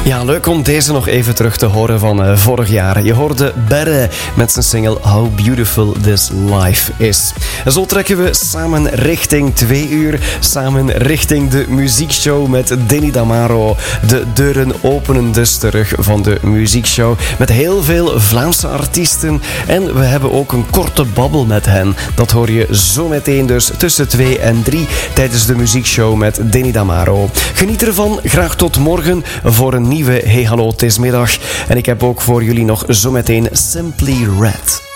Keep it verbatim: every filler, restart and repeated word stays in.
Ja, leuk om deze nog even terug te horen van uh, vorig jaar. Je hoorde Berre met zijn single How Beautiful This Life Is. En zo trekken we samen richting twee uur. Samen richting de muziekshow met Denny Damaro. De deuren openen dus terug van de muziekshow. Met heel veel Vlaamse artiesten. En we hebben ook een korte babbel met hen. Dat hoor je zo meteen dus tussen twee en drie tijdens de muziekshow met Denny Damaro. Geniet ervan. Graag tot morgen voor een nieuwe Hey Hallo, het is middag. En ik heb ook voor jullie nog zometeen Simply Red.